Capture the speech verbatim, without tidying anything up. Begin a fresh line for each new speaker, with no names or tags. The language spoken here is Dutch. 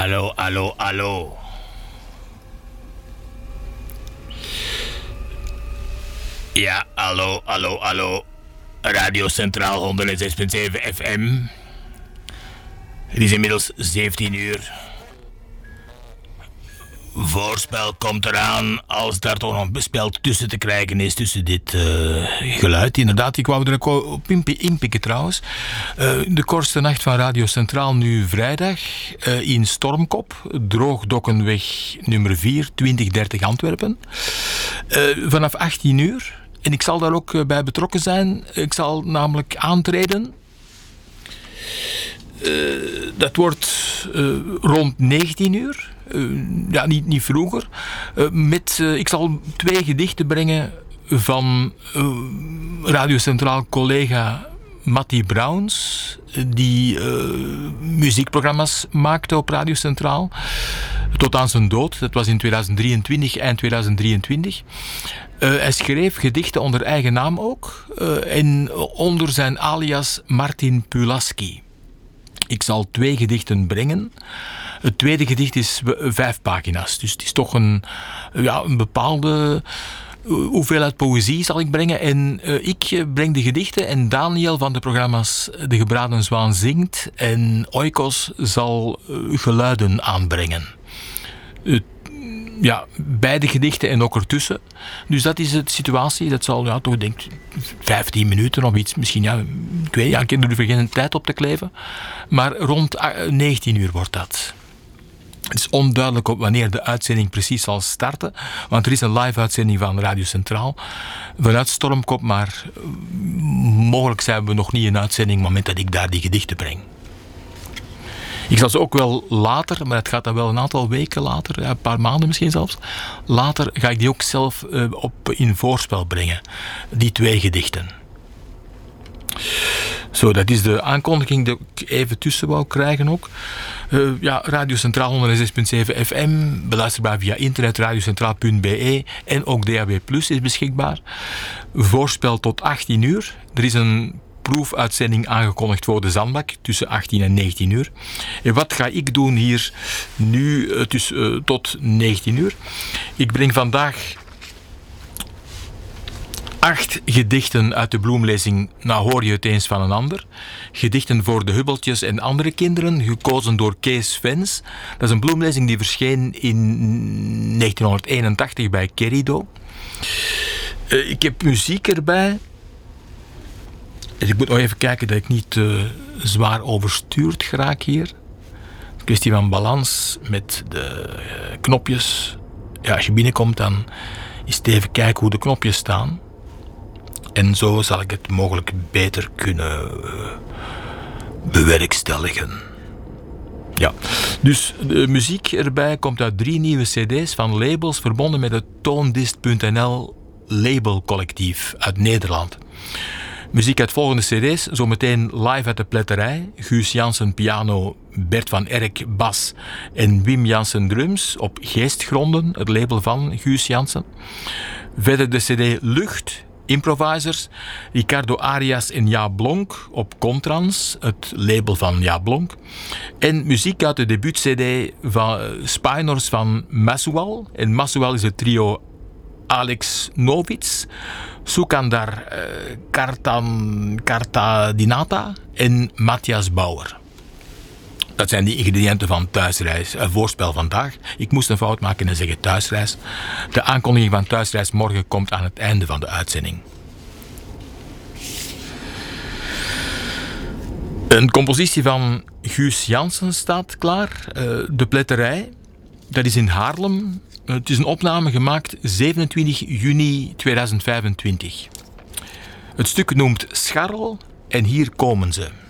Hallo, hallo, hallo. Ja, hallo, hallo, hallo. Radio Centraal honderdzes punt zeven F M. Het is inmiddels zeventien uur. Voorspel komt eraan als daar toch nog een spel tussen te krijgen is, tussen dit uh, geluid. Inderdaad, ik wou er ook op inpikken trouwens. Uh, de kortste nacht van Radio Centraal nu vrijdag uh, in Stormkop, Droogdokkenweg nummer vier, twintig dertig Antwerpen. Uh, vanaf achttien uur. En ik zal daar ook uh, bij betrokken zijn. Ik zal namelijk aantreden. Uh, dat wordt uh, rond negentien uur. Uh, ja, niet, niet vroeger. Uh, met, uh, ik zal twee gedichten brengen van uh, Radio Centraal collega Matty Browns, die uh, muziekprogramma's maakte op Radio Centraal. Tot aan zijn dood. Dat was in tweeduizend drieëntwintig, eind tweeduizend drieëntwintig. Uh, hij schreef gedichten onder eigen naam ook. Uh, en onder zijn alias Martin Pulaski. Ik zal twee gedichten brengen. Het tweede gedicht is vijf pagina's. Dus het is toch een, ja, een bepaalde hoeveelheid poëzie zal ik brengen. En uh, ik breng de gedichten en Daniel van de programma's De Gebraden Zwaan zingt. En Oikos zal uh, geluiden aanbrengen. Uh, ja, beide gedichten en ook ertussen. Dus dat is de situatie. Dat zal ja, toch denk ik vijftien minuten of iets. Misschien, ja, ik weet ja, ik heb er geen tijd op te kleven. Maar rond negentien uur wordt dat. Het is onduidelijk op wanneer de uitzending precies zal starten. Want er is een live-uitzending van Radio Centraal vanuit Stormkop. Maar mogelijk zijn we nog niet in uitzending op het moment dat ik daar die gedichten breng. Ik zal ze ook wel later, maar het gaat dan wel een aantal weken later, een paar maanden misschien zelfs, later ga ik die ook zelf uh, op in voorspel brengen. Die twee gedichten. Zo, dat is de aankondiging die ik even tussen wou krijgen ook. Uh, ja, Radio Centraal honderdzes punt zeven F M, beluisterbaar via internet, radiocentraal punt b e en ook D A B plus is beschikbaar. Voorspel tot achttien uur. Er is een proefuitzending aangekondigd voor de Zandbak tussen achttien en negentien uur. En wat ga ik doen hier nu uh, dus, uh, tot negentien uur? Ik breng vandaag acht gedichten uit de bloemlezing Nou hoor je het eens van een ander. Gedichten voor de Hubbeltjes en andere kinderen, gekozen door Kees Vens. Dat is een bloemlezing die verscheen in negentienhonderdeenentachtig bij Querido. Uh, ik heb muziek erbij. Dus ik moet nog even kijken dat ik niet uh, zwaar overstuurd geraak hier. Een kwestie van balans met de uh, knopjes. Ja, als je binnenkomt dan is het even kijken hoe de knopjes staan. En zo zal ik het mogelijk beter kunnen uh, bewerkstelligen. Ja, dus de muziek erbij komt uit drie nieuwe cd's van labels verbonden met het toondist punt n l labelcollectief uit Nederland. Muziek uit volgende cd's, zometeen live uit de Pletterij. Guus Jansen piano, Bert van Erk bas en Wim Jansen drums op Geestgronden, het label van Guus Jansen. Verder de cd Lucht, Improvisers, Ricardo Arias en Ja Blonk op Contrans, het label van Ja Blonk. En muziek uit de debuut-cd van Spinors van Masual. En Masual is het trio Alex Novits, Sukandar uh, Kartan, Kartadinata en Matthias Bauer. Dat zijn die ingrediënten van Thuisreis. Een voorspel vandaag. Ik moest een fout maken en zeggen Thuisreis. De aankondiging van Thuisreis morgen komt aan het einde van de uitzending. Een compositie van Guus Jansen staat klaar. Uh, de Pletterij. Dat is in Haarlem. Het is een opname gemaakt zevenentwintig juni tweeduizend vijfentwintig. Het stuk noemt Scharrel en hier komen ze.